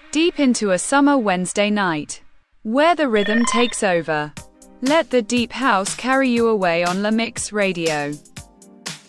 Deep into a summer Wednesday night, where the rhythm takes over. Let the deep house carry you away on La Mix Radio.